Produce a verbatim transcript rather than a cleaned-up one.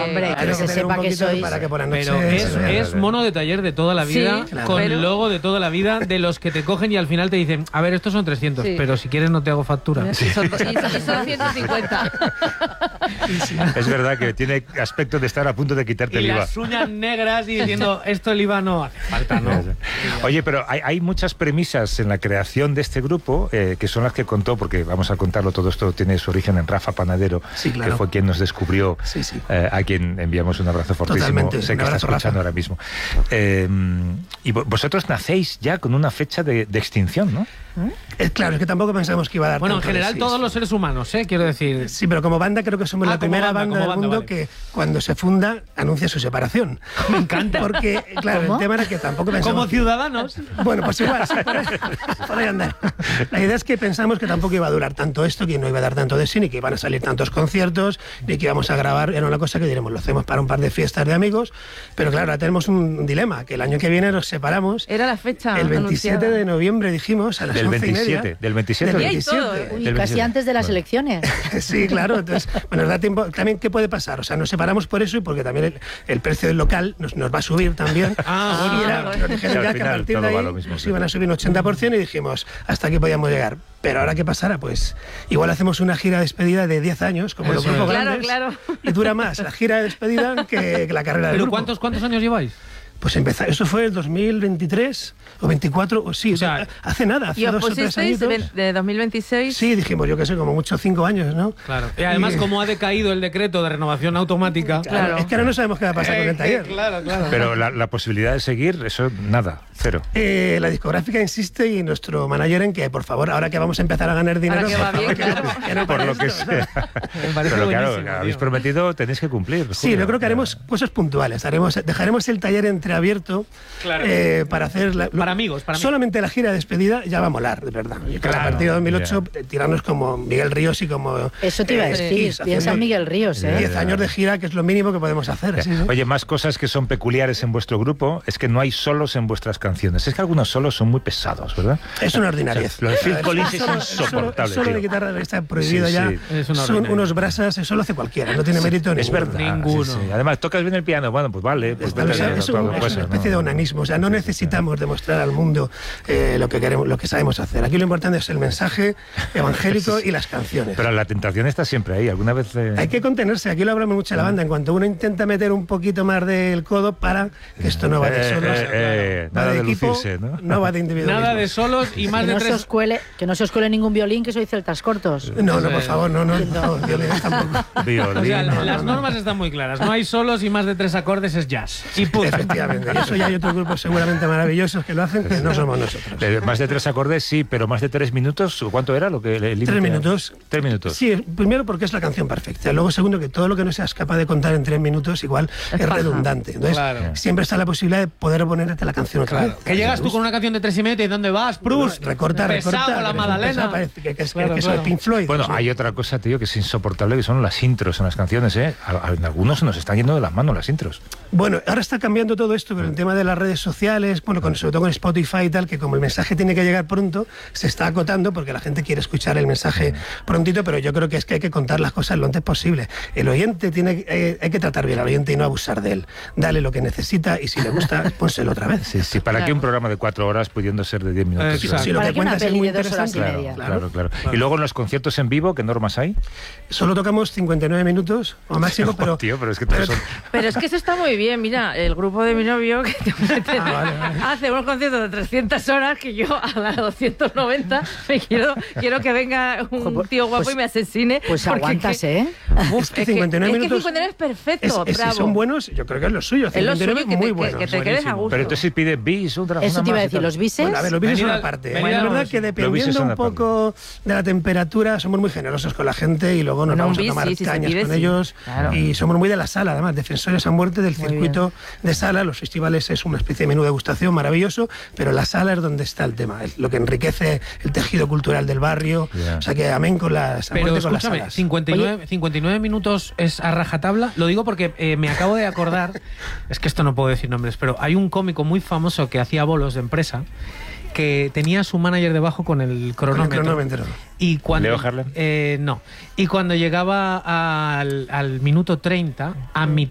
hombre, que que se sepa que sois... Para que por la noche Pero es, se vea. es mono de taller de toda la vida, Sí, claro. con pero- logo de toda la vida, de los que te cogen y al final te dicen, a ver, estos son trescientos, Sí. pero si quieres no te hago factura. Y son, y son ciento cincuenta. Es verdad que tiene aspecto de estar a punto de quitarte Y el I V A. las uñas negras y diciendo, esto el I V A no hace falta, ¿no? Oye, pero hay, hay muchas premisas en la creación de este grupo eh, que son las que contó, porque vamos a contarlo, todo esto tiene su origen en Rafa Panadero, Sí, claro. que fue quien nos descubrió, Sí, sí. eh, a quien enviamos un abrazo fortísimo. Totalmente, Sé un que está abrazo, escuchando Rafa. ahora mismo. Eh, y vo- vosotros nacéis ya con una fecha de, de extinción, ¿no? Es claro, es que tampoco pensamos que iba a dar Bueno, en tanto de general sí, todos sí. los seres humanos, ¿eh? Quiero decir... Sí, pero como banda creo que somos Ah, la como primera banda, banda, como del banda, mundo vale. que cuando se funda anuncia su separación. Me encanta. Porque, claro, ¿Cómo? el tema era que tampoco pensamos... Como ciudadanos. Bueno, pues igual, sí, por ahí, por ahí andar. La idea es que pensamos que tampoco iba a durar tanto esto, que no iba a dar tanto de sí, ni que iban a salir tantos conciertos, ni que íbamos a grabar. Era una cosa que diremos, lo hacemos para un par de fiestas de amigos, pero claro, ahora tenemos un dilema, que el año que viene nos separamos. Era la fecha El veintisiete anunciada. de noviembre dijimos, a las Del once y veintisiete, media. del veintisiete. Del Y ahí todo, veintisiete. Uy, Del casi veintisiete. antes de las Bueno. elecciones. Sí, claro. Entonces, bueno, nos da tiempo. También, ¿qué puede pasar? O sea, nos separamos por eso y porque también el, el precio del local nos, nos va a subir también. Ah, y bueno, era, bueno. nos dijeron Sí, al ya que a final partir de todo va ahí lo mismo, nos sí. iban a subir un ochenta por ciento y dijimos, hasta aquí podíamos llegar. Pero ahora, ¿qué pasará? Pues igual hacemos una gira de despedida de diez años, como los Eso grupos es. Claro, grandes. claro. Y dura más la gira de despedida que, que la carrera del ¿Pero grupo. cuántos, cuántos años lleváis? Pues empezar, eso fue el dos mil veintitrés o veinticuatro, o sí, O sea, hace nada, hace ¿Y os dos o tres pusisteis añitos. de dos mil veintiséis? Sí, dijimos, yo qué sé, como mucho cinco años, ¿no? Claro. Y además, Y- como ha decaído el decreto de renovación automática... Claro. Es que ahora no sabemos qué va a pasar con el taller. Claro, claro. Pero la, la posibilidad de seguir, eso nada, cero. Eh, la discográfica insiste y nuestro manager en que, por favor, ahora que vamos a empezar a ganar dinero, Ahora que va por favor, bien, claro. que, que no Por pare lo que esto, ¿sabes? sea. Me parece Pero claro, buenísimo, habéis tío. prometido, tenéis que cumplir. Sí, Julio. yo creo que haremos cosas puntuales. Haremos, dejaremos el taller entreabierto Claro. eh, para hacer... la- lo- Para amigos, para amigos. Solamente la gira de despedida ya va a molar, de verdad. Yo creo que Claro, a partir de dos mil ocho, ya. eh, tirarnos como Miguel Ríos y como... Eso te iba a eh, decir. Kiss, Piensa en haciendo Miguel Ríos, ¿eh? diez años de gira, que es lo mínimo que podemos hacer. Ya. sí, sí. Oye, más cosas que son peculiares en vuestro grupo es que no hay solos en vuestras canciones. Es que algunos solos son muy pesados, ¿verdad? Es una ordinariez. Lo de Phil Collins es Solo- insoportable, Solo, solo tío. de guitarra está prohibido Sí, ya. sí. Es una Son ordinaria. unos brasas, eso lo hace cualquiera, no tiene mérito Es ninguno. verdad. Ninguno. sí, sí. Además, tocas bien el piano. Bueno, pues vale. Pues Pero, vete o sea, a- es, a- un- a- es pues, una especie ¿no? de onanismo, o sea, no necesitamos demostrar al mundo eh, lo que queremos, lo que sabemos hacer. Aquí lo importante es el mensaje evangélico y las canciones. Pero la tentación está siempre ahí. ¿Alguna vez...? eh, Hay que contenerse, aquí lo hablamos mucho en la banda, en cuanto uno intenta meter un poquito más del codo para que esto no va de eh, solos, eh, eh, va nada de equipo, lucirse, ¿no? no va de individualismo. Nada de solos y más Que de no, se tres... os cuele, que no se os cuele ningún violín, que sois celtas cortos. No, no, por favor, no, no, no, violines tampoco. Violín, O sea, no, las no, no. normas están muy claras. No hay solos y más de tres acordes es jazz. Y punto. Efectivamente, y eso ya hay otros grupos seguramente maravillosos que lo hacen, que no somos nosotros. Eh, más de tres acordes, sí, pero más de tres minutos, ¿cuánto era lo que el límite? Tres minutos. Tres minutos. Sí, primero porque es la canción perfecta. Luego, segundo, que todo lo que no seas capaz de contar en tres minutos igual es, paja. redundante. Entonces, Claro. siempre está la posibilidad de poder ponerte la canción otra vez. Que llegas tú con una canción de tres y media y ¿dónde vas? Prust. Recorta, Pesado recorta. la que eres un Madalena. pesado, parece que, que es, Claro, que eso de claro. Pink Floyd. Bueno, Sí. hay otra cosa, tío, que es insoportable, que son las intros en las canciones, ¿eh? A- a- En algunos se nos están yendo de las manos las intros. Bueno, ahora está cambiando todo esto con el tema de las redes sociales, bueno, con, sobre todo con Spotify y tal, que como el mensaje tiene que llegar pronto, se está acotando porque la gente quiere escuchar el mensaje prontito, pero yo creo que es que hay que contar las cosas lo antes posible. El oyente tiene, eh, hay que tratar bien al oyente y no abusar de él. Dale lo que necesita y si le gusta, pónselo otra vez. Sí, sí, ¿para Claro. qué un programa de cuatro horas pudiendo ser de diez minutos? Exacto. Si lo ¿Para que qué una cuentas es peli muy de dos horas y interesante, media? Claro, claro, claro. Y luego en los conciertos en vivo, ¿qué normas hay? Solo tocamos cincuenta y nueve minutos o máximo, pero... Tío, pero es que todos son... Pero es que eso está muy bien. Mira, el grupo de mi novio que te mete- Ah, vale, vale. hace unos conciertos de trescientas horas que yo a las doscientas noventa me quiero, quiero que venga un tío guapo Pues- y me asesine. Pues porque aguantas, que- ¿eh? Es que es que- cincuenta y nueve es que minutos... cincuenta y nueve es es- perfecto, es- si bravo. son buenos, yo creo que es lo suyo. Es lo cincuenta y nueve suyo que muy te, buenos. que, que te quedes a gusto. Pero entonces si pide bis, otra Eso una te iba a más y decir, tal. los bises. Bueno, a ver, los bises Venid son al- aparte. venid Bueno, al- es verdad que Los bises dependiendo son un aparte. poco de la temperatura, somos muy generosos con la gente y luego nos Bueno, un vamos a bis, tomar sí, sí, se cañas pide, con sí. ellos. Claro. Y somos muy de la sala, además, defensores a muerte del Muy circuito de sala. Los festivales es una especie de menú de degustación maravilloso, pero la sala es donde está el tema, es lo que enriquece el tejido cultural del barrio. Ya. O sea que amén con las, a Pero muerte con las escúchame, salas. cincuenta y nueve, cincuenta y nueve minutos es a rajatabla. Lo digo porque eh, me acabo de acordar, es que esto no puedo decir nombres, pero hay un cómico muy famoso que hacía bolos de empresa que tenía a su manager debajo con el Con el cronómetro. cronómetro. Y cuando, ¿Leo Harlem? Eh, no. Y cuando llegaba al, al minuto treinta, a mi